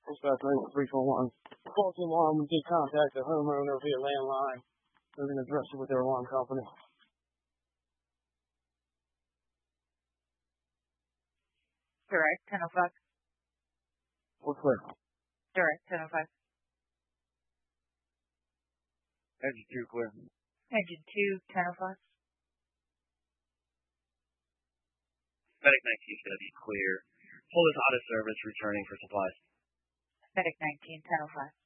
Dispatch 341. Faulty alarm. We did contact the homeowner via landline. They're going to address it with their alarm company. Direct 1005. What's clear? Direct 1005. Engine 2 clear. Engine 2 1005. Medic 19 going to be clear. Hold is out of service, returning for supplies. Medic 19 1005.